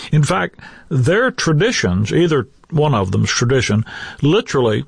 In fact, their traditions, either one of them's tradition, literally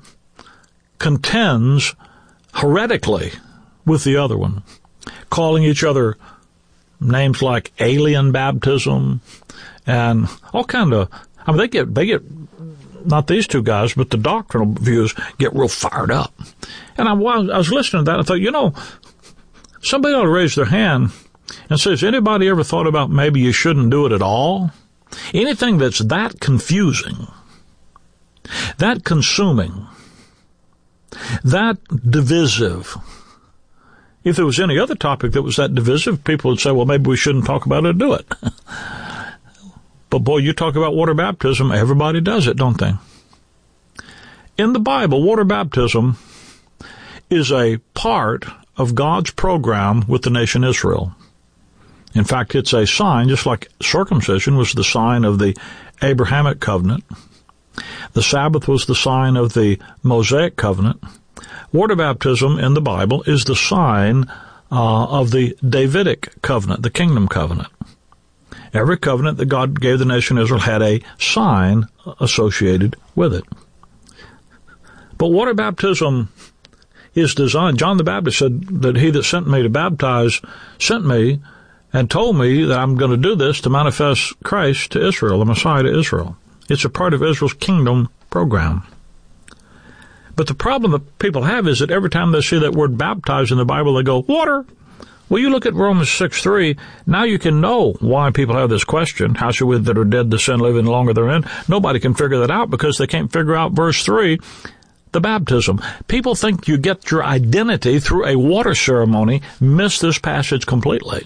contends heretically with the other one, calling each other names like alien baptism and all kind of, I mean, they get, not these two guys, but the doctrinal views get real fired up. And I was listening to that, I thought, somebody ought to raise their hand and say, has anybody ever thought about maybe you shouldn't do it at all? Anything that's that confusing, that consuming, that divisive. If there was any other topic that was that divisive, people would say, well, maybe we shouldn't talk about it or do it. But boy, you talk about water baptism, everybody does it, don't they? In the Bible, water baptism is a part of God's program with the nation Israel. In fact, it's a sign, just like circumcision was the sign of the Abrahamic covenant. The Sabbath was the sign of the Mosaic covenant. Water baptism in the Bible is the sign of the Davidic covenant, the kingdom covenant. Every covenant that God gave the nation Israel had a sign associated with it. But water baptism is designed. John the Baptist said that he that sent me to baptize sent me and told me that I'm going to do this to manifest Christ to Israel, the Messiah to Israel. It's a part of Israel's kingdom program. But the problem that people have is that every time they see that word baptized in the Bible, they go, water. Well, you look at Romans 6:3, now you can know why people have this question. How shall we that are dead to sin live any longer therein? Nobody can figure that out because they can't figure out verse 3, the baptism. People think you get your identity through a water ceremony, miss this passage completely.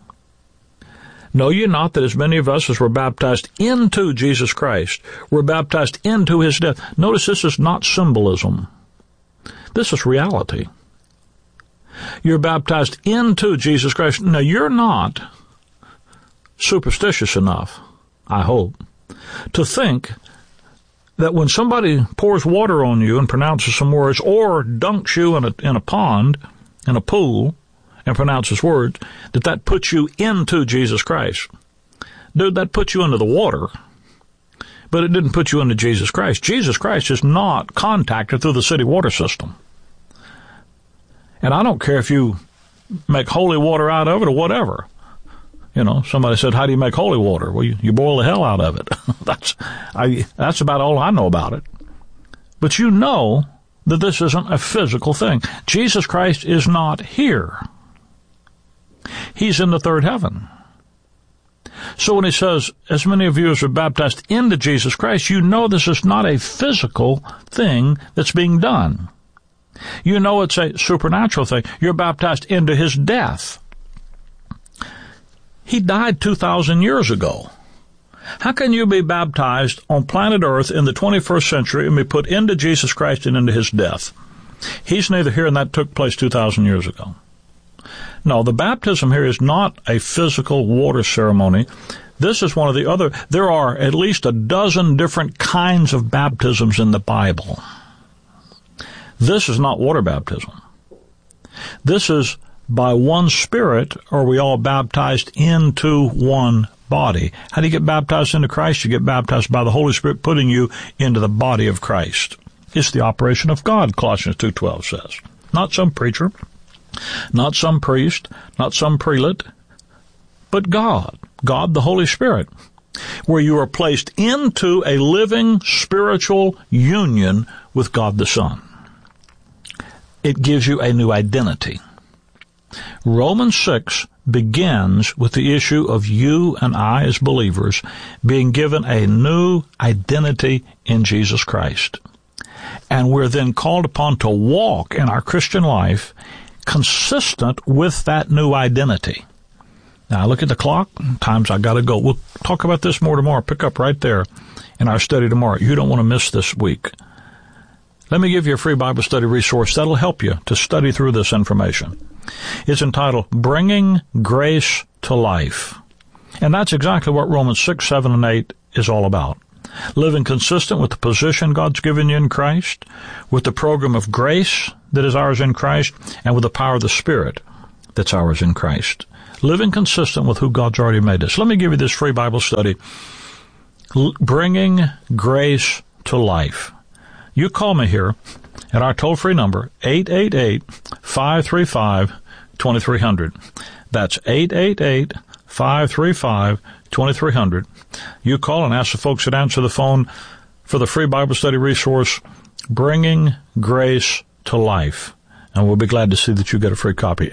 Know ye not that as many of us as were baptized into Jesus Christ, were baptized into his death? Notice this is not symbolism. This is reality. You're baptized into Jesus Christ. Now, you're not superstitious enough, I hope, to think that when somebody pours water on you and pronounces some words, or dunks you in a pond, in a pool, and pronounces words, that puts you into Jesus Christ. Dude, that puts you into the water, but it didn't put you into Jesus Christ. Jesus Christ is not contacted through the city water system. And I don't care if you make holy water out of it or whatever. Somebody said, how do you make holy water? Well, you boil the hell out of it. That's about all I know about it. But you know that this isn't a physical thing. Jesus Christ is not here. He's in the third heaven. So when he says, as many of you as are baptized into Jesus Christ, you know this is not a physical thing that's being done. You know it's a supernatural thing. You're baptized into his death. He died 2,000 years ago. How can you be baptized on planet Earth in the 21st century and be put into Jesus Christ and into his death? He's neither here, and that took place 2,000 years ago. No, the baptism here is not a physical water ceremony. This is one of the other. There are at least a dozen different kinds of baptisms in the Bible. This is not water baptism. This is by one Spirit are we all baptized into one body. How do you get baptized into Christ? You get baptized by the Holy Spirit putting you into the body of Christ. It's the operation of God, Colossians 2:12 says. Not some preacher, not some priest, not some prelate, but God the Holy Spirit, where you are placed into a living spiritual union with God the Son. It gives you a new identity. Romans 6 begins with the issue of you and I as believers being given a new identity in Jesus Christ. And we're then called upon to walk in our Christian life consistent with that new identity. Now, I look at the clock. Times I got to go. We'll talk about this more tomorrow. Pick up right there in our study tomorrow. You don't want to miss this week. Let me give you a free Bible study resource that'll help you to study through this information. It's entitled Bringing Grace to Life. And that's exactly what Romans 6, 7, and 8 is all about. Living consistent with the position God's given you in Christ, with the program of grace that is ours in Christ, and with the power of the Spirit that's ours in Christ. Living consistent with who God's already made us. Let me give you this free Bible study. Bringing Grace to Life. You call me here at our toll-free number, 888-535-2300. That's 888-535-2300. You call and ask the folks that answer the phone for the free Bible study resource, Bringing Grace to Life. And we'll be glad to see that you get a free copy.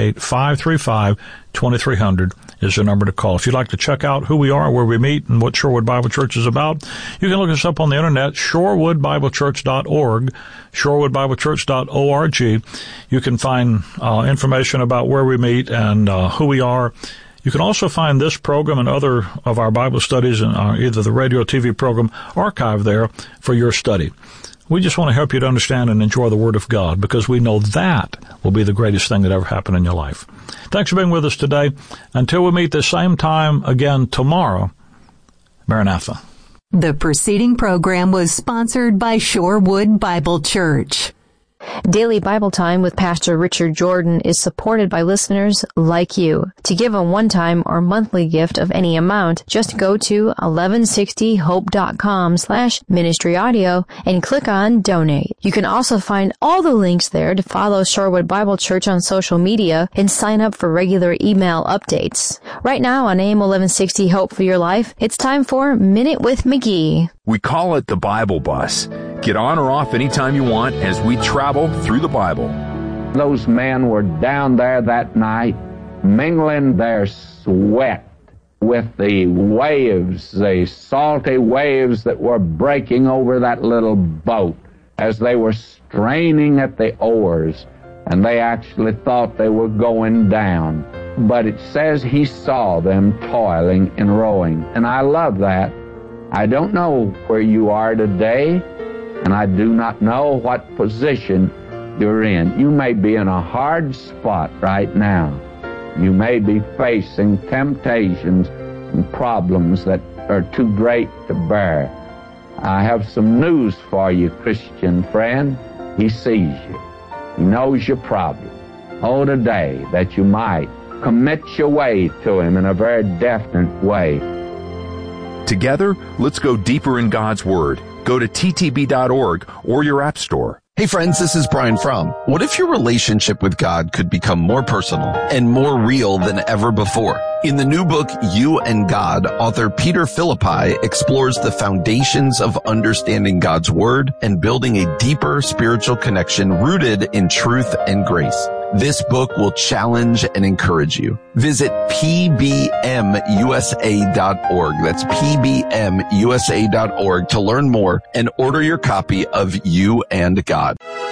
888-535-2300 is the number to call. If you'd like to check out who we are, where we meet, and what Shorewood Bible Church is about, you can look us up on the internet, shorewoodbiblechurch.org, shorewoodbiblechurch.org. You can find information about where we meet and who we are. You can also find this program and other of our Bible studies in either the radio or TV program archived there for your study. We just want to help you to understand and enjoy the Word of God, because we know that will be the greatest thing that ever happened in your life. Thanks for being with us today. Until we meet the same time again tomorrow, Maranatha. The preceding program was sponsored by Shorewood Bible Church. Daily Bible Time with Pastor Richard Jordan is supported by listeners like you. To give a one-time or monthly gift of any amount, just go to 1160hope.com/ministry audio and click on Donate. You can also find all the links there to follow Shorewood Bible Church on social media and sign up for regular email updates. Right now on AM 1160 Hope for Your Life, it's time for Minute with McGee. We call it the Bible Bus. Get on or off anytime you want as we travel through the Bible. Those men were down there that night, mingling their sweat with the waves, the salty waves that were breaking over that little boat as they were straining at the oars, and they actually thought they were going down. But it says he saw them toiling and rowing, and I love that. I don't know where you are today, and I do not know what position you're in. You may be in a hard spot right now. You may be facing temptations and problems that are too great to bear. I have some news for you, Christian friend. He sees you. He knows your problem. Oh, today that you might commit your way to him in a very definite way. Together, let's go deeper in God's Word. Go to ttb.org or your app store. Hey friends, this is Brian Fromm. What if your relationship with God could become more personal and more real than ever before? In the new book, You and God, author Peter Philippi explores the foundations of understanding God's Word and building a deeper spiritual connection rooted in truth and grace. This book will challenge and encourage you. Visit pbmusa.org. That's pbmusa.org to learn more and order your copy of You and God.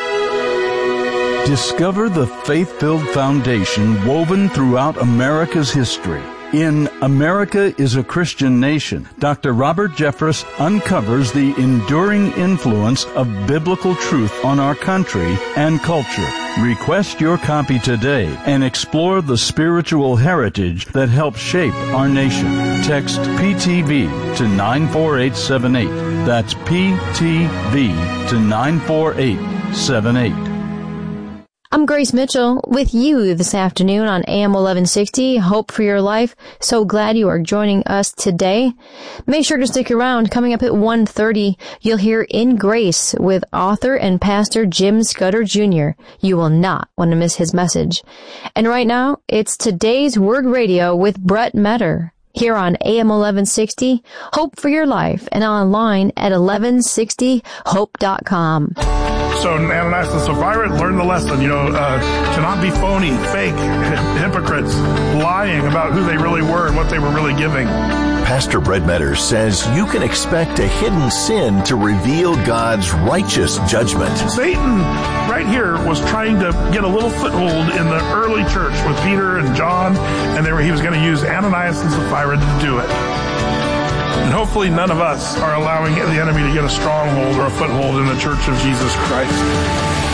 Discover the faith-filled foundation woven throughout America's history. In America is a Christian Nation, Dr. Robert Jeffress uncovers the enduring influence of biblical truth on our country and culture. Request your copy today and explore the spiritual heritage that helps shape our nation. Text PTV to 94878. That's PTV to 94878. I'm Grace Mitchell with you this afternoon on AM 1160, Hope for Your Life. So glad you are joining us today. Make sure to stick around. Coming up at 1:30, you'll hear In Grace with author and pastor Jim Scudder Jr. You will not want to miss his message. And right now, it's Today's Word Radio with Brett Metter. Here on AM 1160, Hope for Your Life, and online at 1160hope.com. So Ananias and Sapphira learned the lesson, to not be phony, fake, hypocrites, lying about who they really were and what they were really giving. Pastor Brett Metter says you can expect a hidden sin to reveal God's righteous judgment. Satan, right here, was trying to get a little foothold in the early church with Peter and John, and he was going to use Ananias and Sapphira to do it. And hopefully none of us are allowing the enemy to get a stronghold or a foothold in the church of Jesus Christ.